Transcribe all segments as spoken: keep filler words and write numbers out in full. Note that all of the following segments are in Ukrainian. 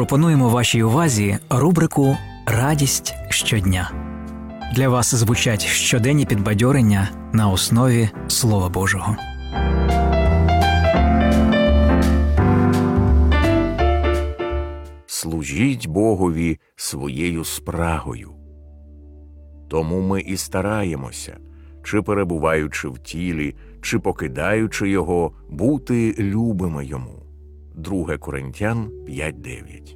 Пропонуємо вашій увазі рубрику «Радість щодня». Для вас звучать щоденні підбадьорення на основі Слова Божого. Служіть Богові своєю спрагою. Тому ми і стараємося, чи перебуваючи в тілі, чи покидаючи його, бути любими йому. Друге Коринтян п'ять дев'ять.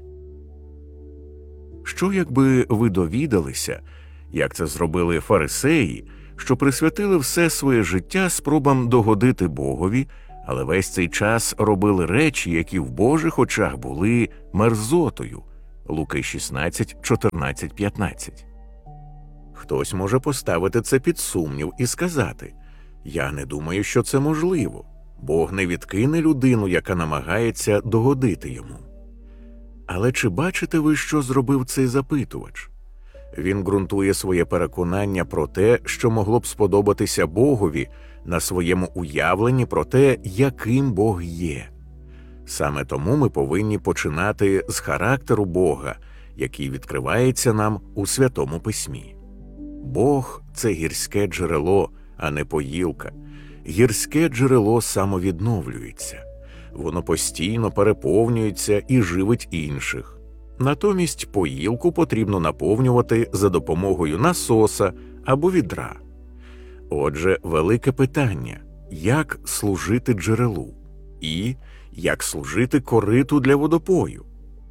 Що якби ви довідалися, як це зробили фарисеї, що присвятили все своє життя спробам догодити Богові, але весь цей час робили речі, які в Божих очах були мерзотою. Луки шістнадцять чотирнадцять п'ятнадцять. Хтось може поставити це під сумнів і сказати: «Я не думаю, що це можливо. Бог не відкине людину, яка намагається догодити йому». Але чи бачите ви, що зробив цей запитувач? Він ґрунтує своє переконання про те, що могло б сподобатися Богові, на своєму уявленні про те, яким Бог є. Саме тому ми повинні починати з характеру Бога, який відкривається нам у Святому Письмі. Бог – це гірське джерело, а не поїлка. Гірське джерело самовідновлюється. Воно постійно переповнюється і живить інших. Натомість поїлку потрібно наповнювати за допомогою насоса або відра. Отже, велике питання – як служити джерелу? І як служити кориту для водопою?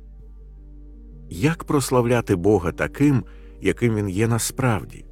Як прославляти Бога таким, яким Він є насправді?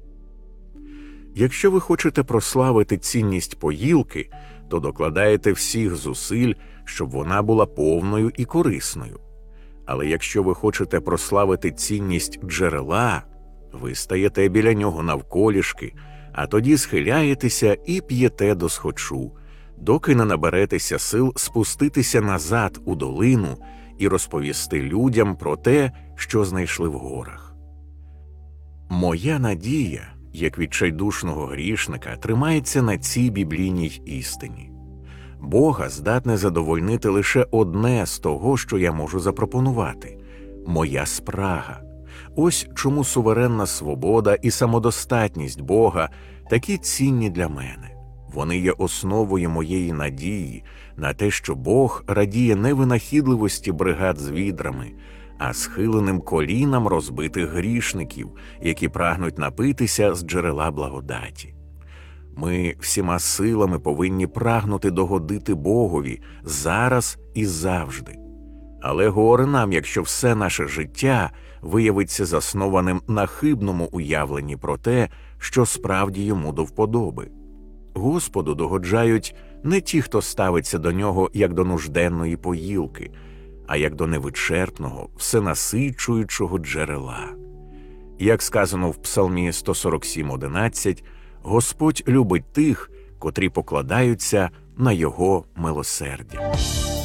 Якщо ви хочете прославити цінність поїлки, то докладаєте всіх зусиль, щоб вона була повною і корисною. Але якщо ви хочете прославити цінність джерела, ви стаєте біля нього навколішки, а тоді схиляєтеся і п'єте досхочу, доки не наберетеся сил спуститися назад у долину і розповісти людям про те, що знайшли в горах. Моя надія, як відчайдушного грішника, тримається на цій біблійній істині. Бога здатне задовольнити лише одне з того, що я можу запропонувати – моя спрага. Ось чому суверенна свобода і самодостатність Бога такі цінні для мене. Вони є основою моєї надії на те, що Бог радіє не винахідливості бригад з відрами, а схиленим колінам розбитих грішників, які прагнуть напитися з джерела благодаті. Ми всіма силами повинні прагнути догодити Богові зараз і завжди. Але горе нам, якщо все наше життя виявиться заснованим на хибному уявленні про те, що справді йому до вподоби. Господу догоджають не ті, хто ставиться до нього як до нужденної поїлки, а як до невичерпного, всенасичуючого джерела. Як сказано в Псалмі сто сорок сім одинадцять, Господь любить тих, котрі покладаються на Його милосердя.